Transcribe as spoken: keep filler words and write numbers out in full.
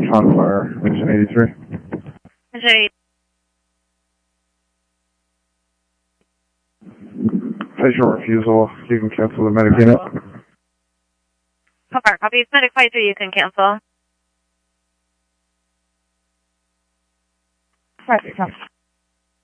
on fire, engine eighty-three. Engine eighty. Patient refusal, you can cancel the medic unit. Fire, copy. Medic five three, you can cancel. Five three, come.